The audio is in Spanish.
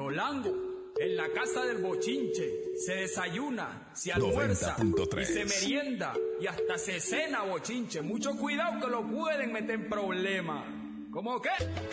Rolango, en la casa del bochinche, se desayuna, se almuerza, 90.3. y se merienda, y hasta se cena bochinche. Mucho cuidado que lo pueden meter en problemas. ¿Cómo qué?